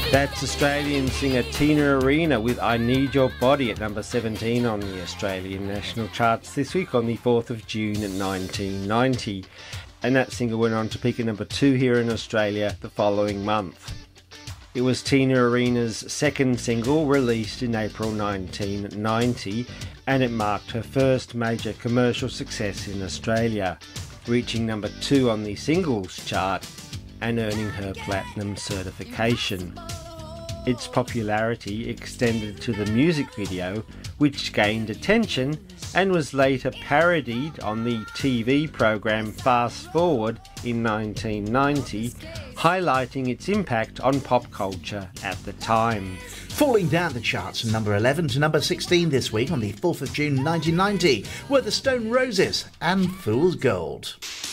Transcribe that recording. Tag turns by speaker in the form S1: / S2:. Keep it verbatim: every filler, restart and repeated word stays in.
S1: That's Australian singer Tina Arena with I Need Your Body at number seventeen on the Australian national charts this week on the fourth of June nineteen ninety. And that single went on to peak at number two here in Australia the following month. It was Tina Arena's second single, released in April nineteen ninety, and it marked her first major commercial success in Australia, reaching number two on the singles chart and earning her platinum certification. Its popularity extended to the music video, which gained attention and was later parodied on the T V programme Fast Forward in nineteen ninety, highlighting its impact on pop culture at the time.
S2: Falling down the charts from number eleven to number sixteen this week on the fourth of June nineteen ninety were the Stone Roses and Fool's Gold.